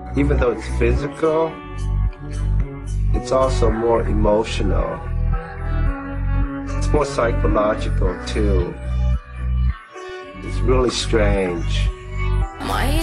Even though it's physical, it's also more emotional. It's more psychological too. It's really strange.